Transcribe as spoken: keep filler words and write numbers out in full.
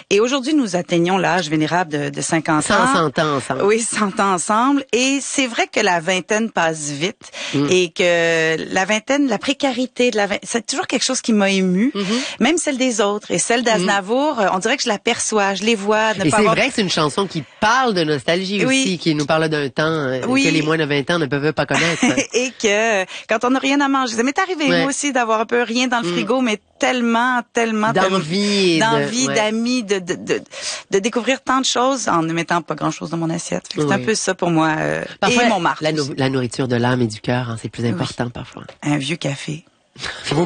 Et aujourd'hui, nous atteignons l'âge vénérable de, de cinquante ans. cent ans ensemble. Oui, cent ans ensemble. Et c'est vrai que la vingtaine passe vite mm. et que la vingtaine, la précarité de la vingtaine, c'est toujours quelque chose qui m'a émue, mm-hmm. même celle des autres. Et celle d'Aznavour, mm. on dirait que je la perçois, je les vois. Ne et pas c'est avoir... vrai que c'est une chanson qui parle de nostalgie oui. aussi, qui nous parle d'un temps oui. que les moins de vingt ans ne peuvent pas connaître. Et que quand on n'a rien à manger, ça m'est arrivé ouais. moi aussi d'avoir un peu rien dans le frigo, mm. mais tellement, tellement, d'envie, d'envie, ouais. d'amis, de, de, de, de découvrir tant de choses en ne mettant pas grand-chose dans mon assiette. C'est oui. un peu ça pour moi. Euh, parfois, et mon marque. La, la nourriture de l'âme et du cœur, hein, c'est plus important oui. parfois. Un vieux café.